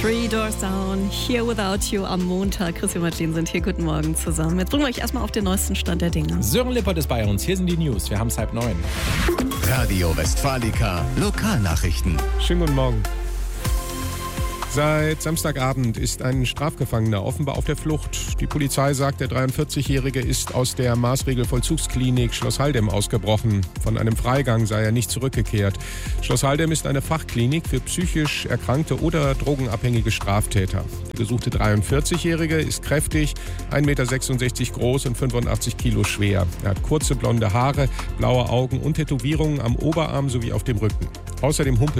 Three Doors Down, Here Without You am Montag. Chris und Martin sind hier. Guten Morgen zusammen. Jetzt bringen wir euch erstmal auf den neuesten Stand der Dinge. Sören Lippert ist bei uns. Hier sind die News. Wir haben es 8:30. Radio Westfalica Lokalnachrichten. Schönen guten Morgen. Seit Samstagabend ist ein Strafgefangener offenbar auf der Flucht. Die Polizei sagt, der 43-Jährige ist aus der Maßregel-Vollzugsklinik Schloss Haldem ausgebrochen. Von einem Freigang sei er nicht zurückgekehrt. Schloss Haldem ist eine Fachklinik für psychisch erkrankte oder drogenabhängige Straftäter. Der gesuchte 43-Jährige ist kräftig, 1,66 Meter groß und 85 Kilo schwer. Er hat kurze blonde Haare, blaue Augen und Tätowierungen am Oberarm sowie auf dem Rücken. Außerdem humpelt